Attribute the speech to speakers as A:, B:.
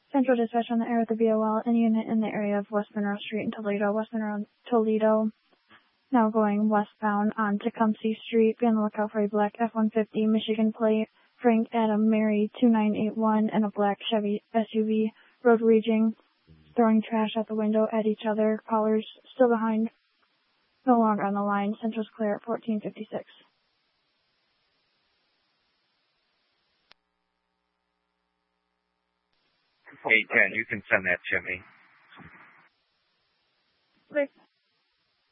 A: Central dispatch on the air with the BOL. Any unit in the area of West Monroe Street in Toledo. West Monroe, Toledo. Now going westbound on Tecumseh Street. Be on the lookout for a black F-150 Michigan plate. Frank Adam Mary 2981 and a black Chevy SUV. Road raging. Throwing trash out the window at each other. Callers still behind. No longer on the line. Central's clear at 1456.
B: 810, you can send that to me.